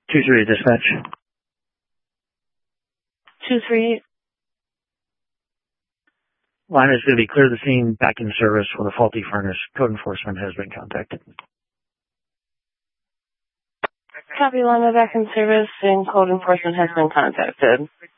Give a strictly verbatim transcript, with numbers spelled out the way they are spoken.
two three dispatch. two three. Line is going to be clear the scene, back in service with a faulty furnace. Code enforcement has been contacted. Copy, Lima, back in service, and code enforcement has been contacted.